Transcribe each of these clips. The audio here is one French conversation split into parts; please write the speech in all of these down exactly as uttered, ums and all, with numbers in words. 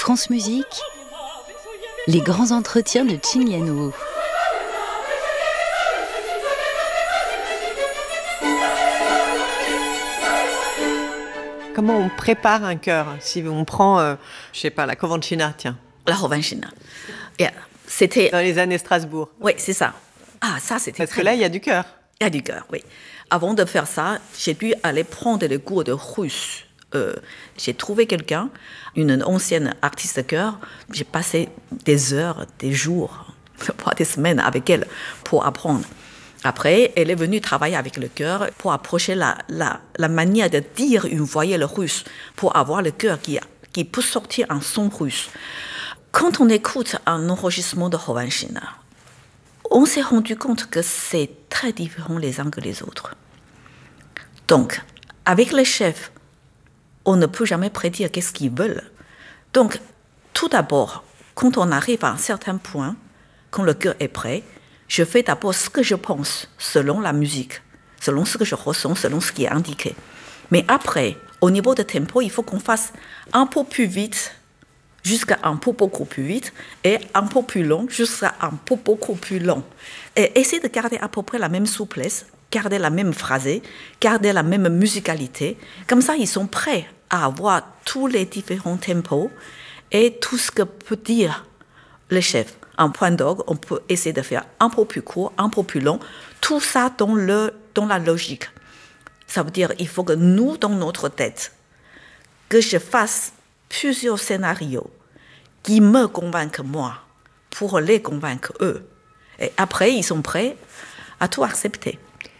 France Musique, les grands entretiens de Qin Yanwu. Comment on prépare un chœur? Si on prend, euh, je sais pas, la Covancina, tiens. La Covancina. Yeah. C'était... Dans les années Strasbourg. Oui, c'est ça. Ah, ça, c'était Parce très que là, il y bien. a du chœur. Il y a du chœur, oui. Avant de faire ça, j'ai dû aller prendre les cours de russe. Euh, j'ai trouvé quelqu'un, une ancienne artiste de chœur. J'ai passé des heures, des jours, voire des semaines avec elle pour apprendre. Après, elle est venue travailler avec le chœur pour approcher la, la, la manière de dire une voyelle russe, pour avoir le chœur qui, qui peut sortir un son russe. Quand on écoute un enregistrement de Covancina, on s'est rendu compte que c'est très différent les uns que les autres. Donc, avec les chefs, on ne peut jamais prédire qu'est-ce qu'ils veulent. Donc, tout d'abord, quand on arrive à un certain point, quand le chœur est prêt, je fais d'abord ce que je pense, selon la musique, selon ce que je ressens, selon ce qui est indiqué. Mais après, au niveau de tempo, il faut qu'on fasse un peu plus vite, jusqu'à un peu beaucoup plus vite, et un peu plus long, jusqu'à un peu beaucoup plus long. Et essayer de garder à peu près la même souplesse, garder la même phrasé, garder la même musicalité. Comme ça, ils sont prêts à avoir tous les différents tempos et tout ce que peut dire le chef. Un point d'orgue, on peut essayer de faire un peu plus court, un peu plus long, tout ça dans, le, dans la logique. Ça veut dire qu'il faut que nous, dans notre tête, que je fasse plusieurs scénarios qui me convainquent moi, pour les convaincre eux. Et après, ils sont prêts à tout accepter.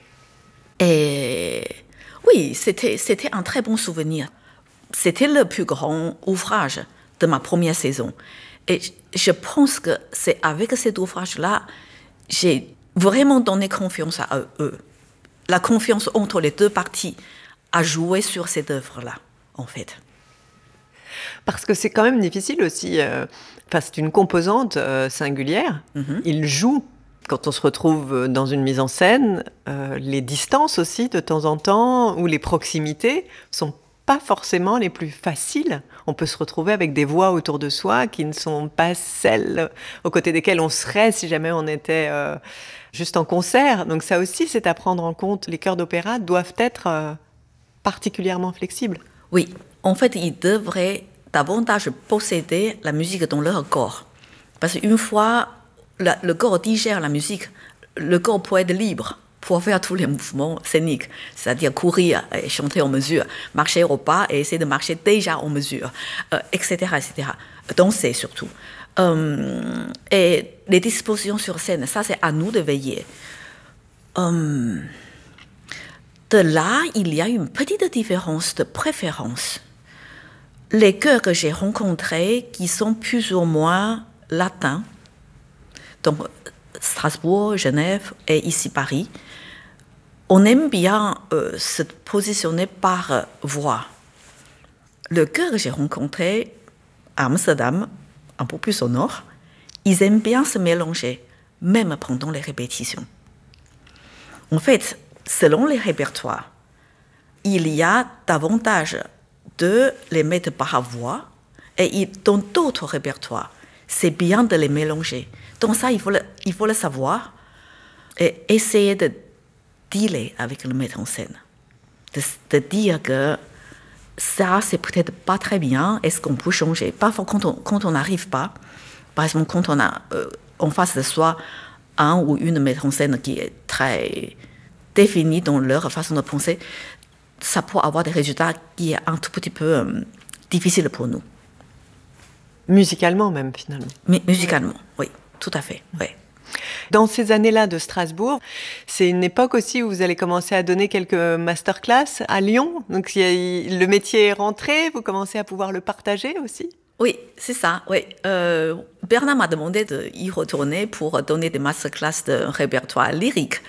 Et oui, c'était, c'était un très bon souvenir. C'était le plus grand ouvrage de ma première saison. Et je pense que c'est avec cet ouvrage-là, j'ai vraiment donné confiance à eux. La confiance entre les deux parties a joué sur cette œuvre-là, en fait. Parce que c'est quand même difficile aussi. Euh, enfin, c'est une composante euh, singulière. Mm-hmm. Il joue, quand on se retrouve dans une mise en scène, euh, les distances aussi, de temps en temps, ou les proximités sont pas forcément les plus faciles. On peut se retrouver avec des voix autour de soi qui ne sont pas celles aux côtés desquelles on serait si jamais on était euh, juste en concert. Donc ça aussi, c'est à prendre en compte. Les chœurs d'opéra doivent être euh, particulièrement flexibles. Oui, en fait, ils devraient davantage posséder la musique dans leur corps. Parce qu'une fois la, le corps digère la musique, le corps peut être libre pour faire tous les mouvements scéniques, c'est-à-dire courir et chanter en mesure, marcher au pas et essayer de marcher déjà en mesure, euh, et cetera, et cetera. Danser surtout. Euh, et les dispositions sur scène, ça c'est à nous de veiller. Euh, de là, il y a une petite différence de préférence. Les chœurs que j'ai rencontrés, qui sont plus ou moins latins, donc Strasbourg, Genève et ici Paris, on aime bien euh, se positionner par euh, voix. Le chœur que j'ai rencontré à Amsterdam, un peu plus au nord, ils aiment bien se mélanger, même pendant les répétitions. En fait, selon les répertoires, il y a davantage de les mettre par voix, et dans d'autres répertoires, c'est bien de les mélanger. Donc ça, il faut le, il faut le savoir et essayer de dealer avec le metteur en scène. De, de dire que ça, c'est peut-être pas très bien, est-ce qu'on peut changer? Parfois, quand on quand on n'arrive pas, par exemple, quand on a euh, en face de soi un ou une metteur en scène qui est très définie dans leur façon de penser, ça peut avoir des résultats qui sont un tout petit peu euh, difficiles pour nous. Musicalement même, finalement. Mais musicalement, oui, tout à fait, oui. Dans ces années-là de Strasbourg, c'est une époque aussi où vous allez commencer à donner quelques masterclass à Lyon. Donc y a, le métier est rentré, vous commencez à pouvoir le partager aussi. Oui, c'est ça, oui. Euh, Bernard m'a demandé d'y retourner pour donner des masterclass de répertoire lyrique.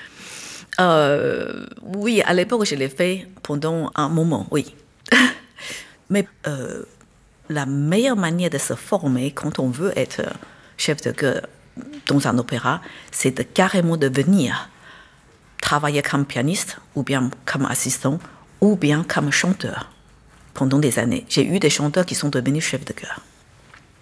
Euh, oui, à l'époque, je l'ai fait pendant un moment, oui. Mais euh, la meilleure manière de se former quand on veut être chef de chœur dans un opéra, c'est de carrément de venir travailler comme pianiste, ou bien comme assistant, ou bien comme chanteur pendant des années. J'ai eu des chanteurs qui sont devenus chefs de chœur.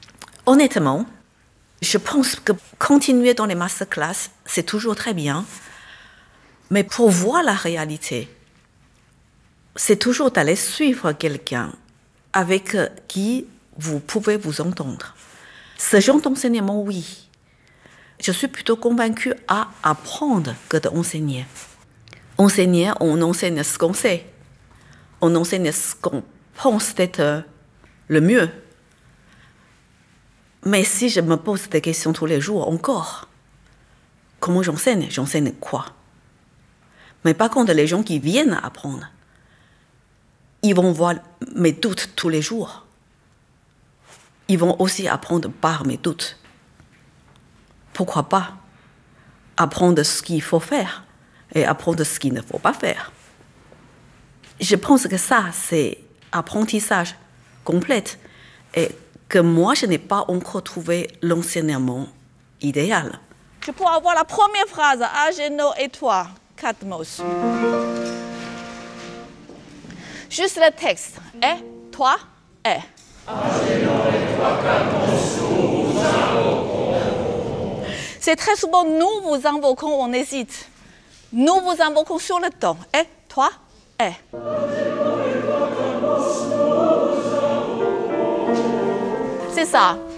honnêtement, je pense que continuer dans les masterclass, c'est toujours très bien. Mais pour voir la réalité, c'est toujours d'aller suivre quelqu'un avec qui vous pouvez vous entendre. Ce genre d'enseignement, oui. Je suis plutôt convaincue à apprendre que d'enseigner. Enseigner, on enseigne ce qu'on sait. On enseigne ce qu'on pense être le mieux. Mais si je me pose des questions tous les jours encore, comment j'enseigne? J'enseigne quoi? Mais par contre, les gens qui viennent apprendre, ils vont voir mes doutes tous les jours. Ils vont aussi apprendre par mes doutes. Pourquoi pas apprendre ce qu'il faut faire et apprendre ce qu'il ne faut pas faire? Je pense que ça, c'est apprentissage complet et que moi, je n'ai pas encore trouvé l'enseignement idéal. Je peux avoir la première phrase, Ageno et toi, quatre mots. Juste le texte. Et, toi, et. C'est très souvent nous vous invoquons, on hésite. Nous vous invoquons sur le temps. Et, toi, et. C'est ça.